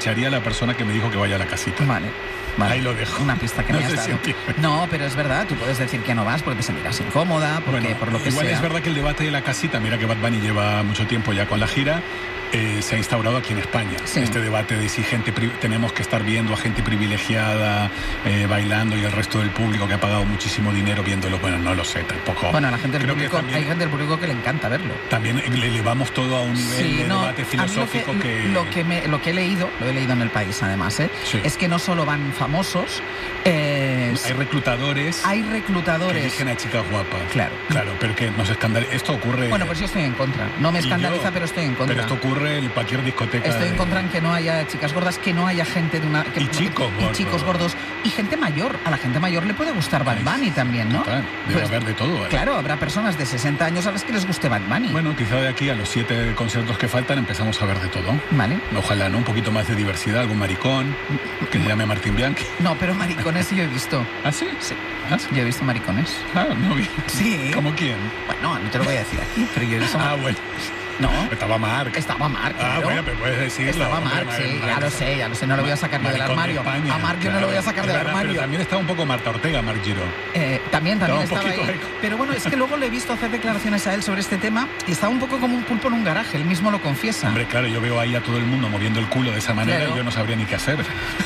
ficharía a la persona que me dijo que vaya a la casita. Vale. Ahí lo dejo. Una pista que no me has sé dado. si No, pero es verdad, tú puedes decir que no vas porque te sentirás incómoda, porque bueno, por lo que igual sea. es verdad que el debate de la casita, mira que Bad Bunny lleva mucho tiempo ya con la gira, se ha instaurado aquí en España. Sí. Este debate de si tenemos que estar viendo a gente privilegiada bailando y el resto del público que ha pagado muchísimo dinero viéndolo. Bueno, no lo sé, tampoco. Bueno, a la gente del Creo que público, también, hay gente del público que le encanta verlo. También le elevamos todo a un nivel de debate filosófico a mí lo que he leído, lo he leído en El País además, Sí. es que no solo van famosos, hay reclutadores que eligen a chicas guapas. Claro, pero que nos escandaliza. Esto ocurre. Bueno, pues yo estoy en contra. No me escandaliza, pero estoy en contra. Pero esto ocurre en cualquier discoteca. Estoy en contra en que no haya chicas gordas, que no haya gente de una... Y chicos gordos. Y gente mayor. A la gente mayor le puede gustar Bad Bunny también, ¿no? Total, debe haber de todo. Claro, habrá personas de 60 años a las que les guste Bad Bunny. Bueno, quizá de aquí a los 7 conciertos que faltan empezamos a ver de todo. Vale. Ojalá, ¿no? Un poquito más de diversidad, algún maricón que se llame Martín Bianchi. No, pero maricones yo he visto. ¿Ah, sí? Sí. ¿Ah? Yo he visto maricones. Ah, no vi. Sí. ¿Cómo quién? Bueno, no te lo voy a decir aquí, pero yo he visto... Bueno. No. Estaba Marc. Claro. Bueno, pero puedes decirlo. Estaba Marc, sí, ya lo sé, no lo voy a sacar yo del armario. De a Marc yo no lo voy a sacar del armario. Pero también estaba un poco Marta Ortega, Marc Giró. También estaba ahí. Eco. Pero bueno, es que luego le he visto hacer declaraciones a él sobre este tema y estaba un poco como un pulpo en un garaje, él mismo lo confiesa. Hombre, claro, yo veo ahí a todo el mundo moviendo el culo de esa manera y yo no sabría ni qué hacer.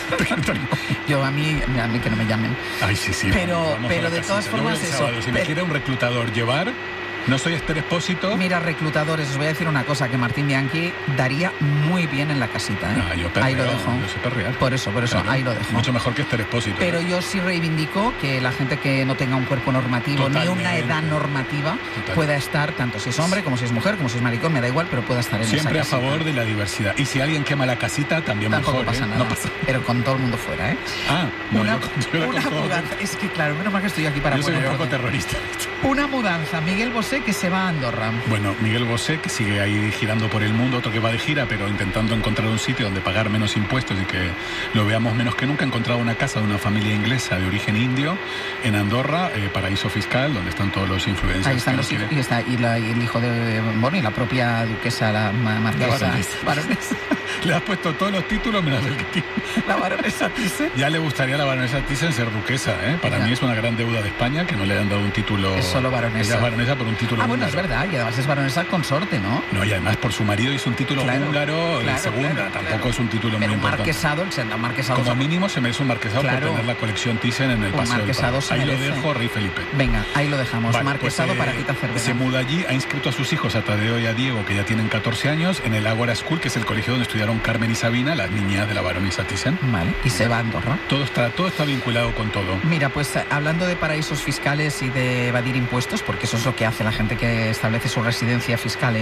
Yo a mí que no me llamen. Ay, sí. Pero de todas formas eso. Si me quiere un reclutador llevar... No soy Esther Expósito. Mira, reclutadores, os voy a decir una cosa, que Martín Bianchi daría muy bien en la casita, ¿eh? Yo perreo, ahí lo dejo. Yo sé perrear. Por eso, claro, ahí lo dejo. Mucho mejor que Esther Expósito. Pero yo sí reivindico que la gente que no tenga un cuerpo normativo ni una edad normativa pueda estar, tanto si es hombre, como si es mujer, como si es maricón, me da igual, pero pueda estar en siempre esa casita. a favor de la diversidad. Y si alguien quema la casita, también tampoco mejor. Pasa nada. No pasa. Pero con todo el mundo fuera, ¿eh? Una mudanza. Es que claro, menos mal que estoy aquí para yo soy un poco terrorista. Una mudanza. Miguel Bosé que se va a Andorra. Bueno, Miguel Bosé, que sigue ahí girando por el mundo, otro que va de gira, pero intentando encontrar un sitio donde pagar menos impuestos y que lo veamos menos que nunca. Ha encontrado una casa de una familia inglesa de origen indio en Andorra, paraíso fiscal, donde están todos los influencers. Ahí están los hijos, y el hijo de Bonnie, y la propia duquesa, la marquesa. Baronesa. Le has puesto todos los títulos menos el que tiene. La baronesa Thyssen. Ya le gustaría a la baronesa Thyssen ser duquesa, ¿eh? Para mí es una gran deuda de España que no le han dado un título. Es solo baronesa. Ella es baronesa por un título bueno, húngaro. Es verdad, y además es baronesa consorte, ¿no? No, y además por su marido hizo un título húngaro de segunda. Tampoco es un título muy importante. El marquesado. Como mínimo se merece un marquesado por tener la colección Thyssen en el Paseo del Prado. Ahí lo dejo, Rey Felipe. Venga, ahí lo dejamos. Vale, marquesado pues, para quitar cerveza. Se muda allí, ha inscrito a sus hijos, a Tadeo y a Diego, que ya tienen 14 años, en el Ágora School, que es el colegio donde estudiaron Carmen y Sabina, las niñas de la baronesa Thyssen. Vale, y se va a Andorra. Todo está vinculado con todo. Mira, pues hablando de paraísos fiscales y de evadir impuestos, porque eso es lo que hace la gente que establece su residencia fiscal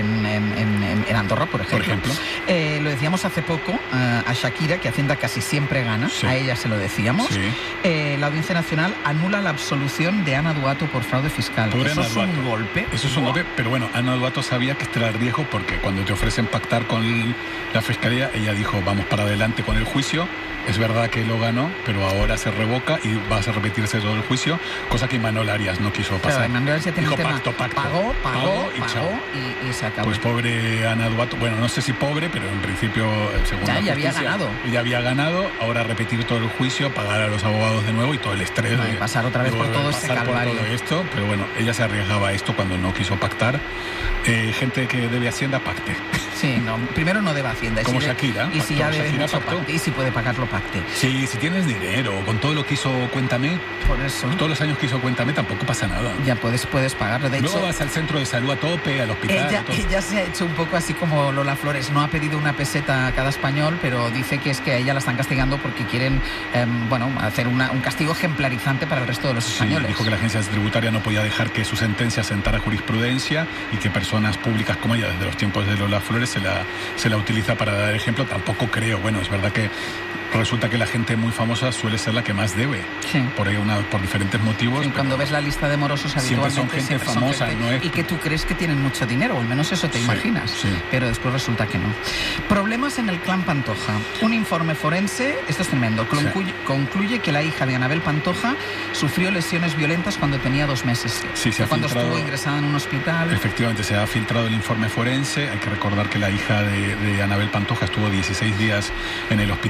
en Andorra, por ejemplo. Lo decíamos hace poco a Shakira, que Hacienda casi siempre gana, a ella se lo decíamos. La Audiencia Nacional anula la absolución de Ana Duato por fraude fiscal. Eso es un golpe. Eso es un golpe, pero bueno, Ana Duato sabía que este era el riesgo porque cuando te ofrecen pactar con la Fiscalía, ella dijo, vamos para adelante con el juicio. Es verdad que lo ganó, pero ahora se revoca y va a repetirse todo el juicio, cosa que Imanol Arias no quiso pasar. Claro, Imanol Arias tiene dijo, el tema, pagó y se acabó. Pues pobre Ana Duato, bueno, no sé si pobre, pero en principio, según la justicia, ya había ganado, ahora repetir todo el juicio, pagar a los abogados de nuevo y todo el estrés de pasar otra vez por todo ese calvario. Por todo esto, pero bueno, ella se arriesgaba a esto cuando no quiso pactar. Gente que debe Hacienda, pacte. Sí, no, primero no debe Hacienda. Como Shakira. Y si ya debe mucho, pacte. Y si puede pagarlo, pacte. Sí, si tienes dinero, con todo lo que hizo Cuéntame, por eso. Todos los años que hizo Cuéntame tampoco pasa nada. Ya puedes pagarlo. De Luego hecho, vas al centro de salud a tope, al hospital. Ella se ha hecho un poco así como Lola Flores. No ha pedido una peseta a cada español, pero dice que es que a ella la están castigando porque quieren, hacer un castigo ejemplarizante para el resto de los españoles. Dijo que la agencia tributaria no podía dejar que su sentencia sentara jurisprudencia y que personas públicas como ella, desde los tiempos de Lola Flores, se la utiliza para dar ejemplo. Tampoco creo. Bueno, es verdad que resulta que la gente muy famosa suele ser la que más debe, por diferentes motivos. Sí, cuando ves la lista de morosos habitualmente siempre son gente famosa, ¿no? Y que tú crees que tienen mucho dinero, o al menos eso te imaginas, pero después resulta que no. Problemas en el clan Pantoja. Un informe forense, esto es tremendo, concluye que la hija de Anabel Pantoja sufrió lesiones violentas cuando tenía 2 meses. Cuando estuvo ingresada en un hospital. Efectivamente, se ha filtrado el informe forense. Hay que recordar que la hija de Anabel Pantoja estuvo 16 días en el hospital